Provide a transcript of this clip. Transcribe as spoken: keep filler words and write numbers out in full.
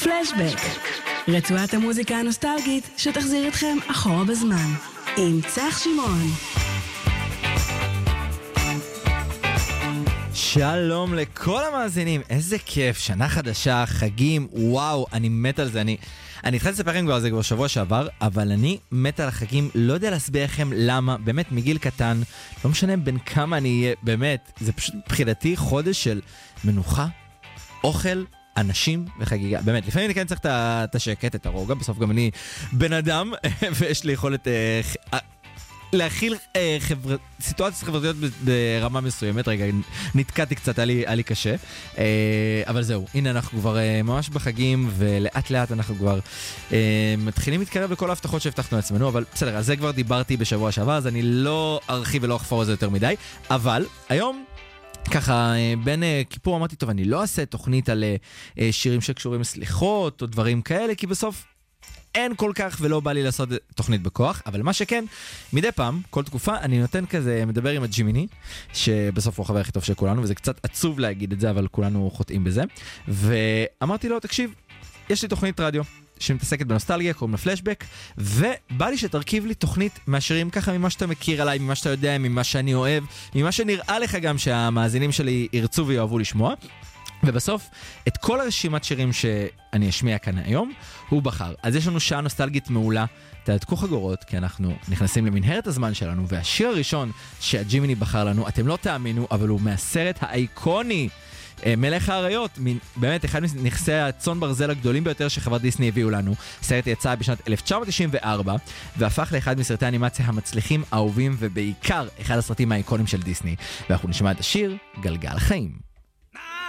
פלשבק, רצועת המוזיקה הנוסטלגית שתחזיר אתכם אחורה בזמן, עם צח שמעון. שלום לכל המאזינים, איזה כיף, שנה חדשה, חגים, וואו, אני מת על זה, אני... אני התחלתי לספר לכם כבר על זה כבר שבוע שעבר, אבל אני מת על החגים, לא יודע להסביר לכם למה, באמת מגיל קטן, לא משנה בין כמה אני אהיה, באמת, זה פשוט מבחינתי חודש של מנוחה, אוכל, אנשים וחגיגה. באמת, לפעמים אני כן צריך את השקט, את הרוגע, בסוף גם אני בן אדם, ויש לי יכולת אה, להכיל אה, חבר... סיטואציות חברתיות ברמה מסוימת. רגע, נתקעתי קצת, היה לי, היה לי קשה. אה, אבל זהו, הנה אנחנו כבר אה, ממש בחגים, ולאט לאט אנחנו כבר אה, מתחילים להתקרב לכל ההבטחות שהבטחנו לעצמנו, אבל בסדר, על זה כבר דיברתי בשבוע שעבר, אז אני לא ארחיב ולא אחפור על זה יותר מדי. אבל היום, ככה, בין כיפור אמרתי, טוב, אני לא אעשה תוכנית על שירים שקשורים לסליחות או דברים כאלה, כי בסוף אין כל כך ולא בא לי לעשות תוכנית בכוח, אבל מה שכן, מדי פעם, כל תקופה, אני נותן כזה, מדבר עם הג'ימיני, שבסוף הוא החבר הכי טוב של כולנו, וזה קצת עצוב להגיד את זה, אבל כולנו חוטאים בזה, ואמרתי לו, תקשיב, יש לי תוכנית רדיו, שמתעסקת בנוסטלגיה, קוראים לה פלשבק, ובא לי שתרכיב לי תוכנית מהשירים ככה ממה שאתה מכיר עליי, ממה שאתה יודע, ממה שאני אוהב, ממה שנראה לך גם שהמאזינים שלי ירצו ויאהבו לשמוע, ובסוף, את כל הרשימת שירים שאני אשמיע כאן היום, הוא בחר. אז יש לנו שעה נוסטלגית מעולה, תעדכו חגורות, כי אנחנו נכנסים למנהרת הזמן שלנו, והשיר הראשון שהג'ימיני בחר לנו, אתם לא תאמינו, אבל הוא מהסרט האיקוני, מלך האריות, באמת אחד מנכסי הצאן ברזל הגדולים ביותר שחברת דיסני הביאו לנו. הסרט יצא בשנת אלף תשע מאות תשעים וארבע והפך לאחד מסרטי האנימציה המצליחים, האהובים, ובעיקר אחד הסרטים האיקונים של דיסני. ואנחנו נשמע את השיר גלגל חיים.